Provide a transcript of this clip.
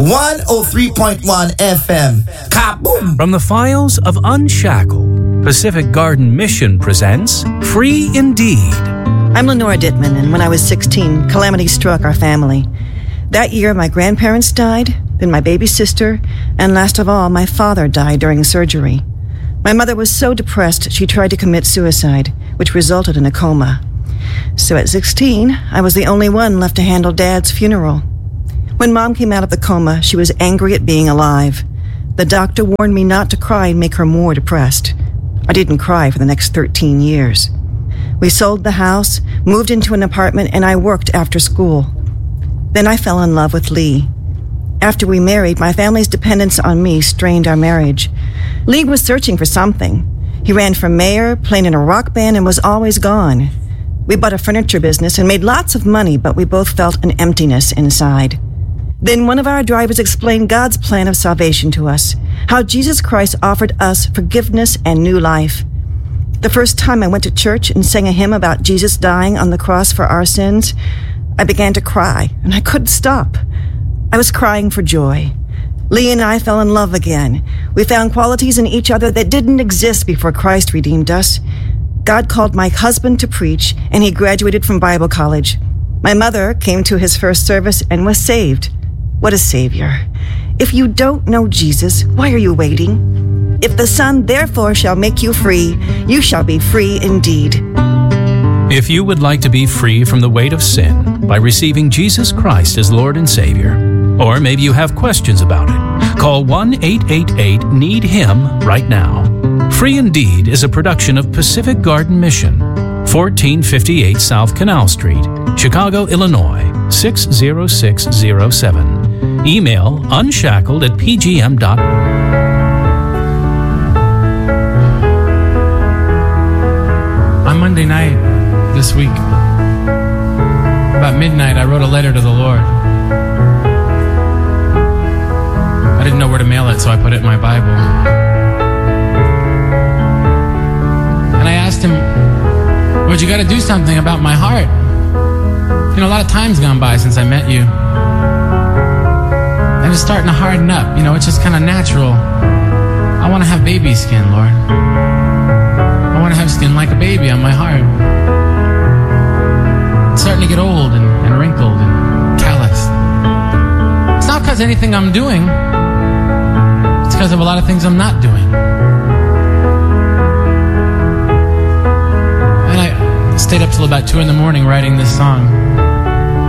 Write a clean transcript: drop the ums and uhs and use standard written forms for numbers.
103.1 FM. Kaboom! From the files of Unshackled, Pacific Garden Mission presents Free Indeed. I'm Lenora Dittman, and when I was 16, calamity struck our family. That year, my grandparents died, then my baby sister, and last of all, my father died during surgery. My mother was so depressed, she tried to commit suicide, which resulted in a coma. So at 16, I was the only one left to handle Dad's funeral. When Mom came out of the coma, she was angry at being alive. The doctor warned me not to cry and make her more depressed. I didn't cry for the next 13 years. We sold the house, moved into an apartment, and I worked after school. Then I fell in love with Lee. After we married, my family's dependence on me strained our marriage. Lee was searching for something. He ran for mayor, played in a rock band, and was always gone. We bought a furniture business and made lots of money, but we both felt an emptiness inside. Then one of our drivers explained God's plan of salvation to us, how Jesus Christ offered us forgiveness and new life. The first time I went to church and sang a hymn about Jesus dying on the cross for our sins, I began to cry, and I couldn't stop. I was crying for joy. Lee and I fell in love again. We found qualities in each other that didn't exist before Christ redeemed us. God called my husband to preach, and he graduated from Bible college. My mother came to his first service and was saved. What a Savior. If you don't know Jesus, why are you waiting? If the Son therefore shall make you free, you shall be free indeed. If you would like to be free from the weight of sin by receiving Jesus Christ as Lord and Savior, or maybe you have questions about it, call 1-888-NEED-HIM right now. Free Indeed is a production of Pacific Garden Mission, 1458 South Canal Street, Chicago, Illinois, 60607. Email unshackled@pgm.org. On Monday night this week, about midnight, I wrote a letter to the Lord. I didn't know where to mail it, so I put it in my Bible. And I asked him, Lord, you got to do something about my heart. You know, a lot of time's gone by since I met you. And it's starting to harden up. You know, it's just kind of natural. I want to have baby skin, Lord. I want to have skin like a baby on my heart. It's starting to get old and wrinkled and calloused. It's not because of anything I'm doing. It's because of a lot of things I'm not doing. And I stayed up till about 2 a.m. writing this song.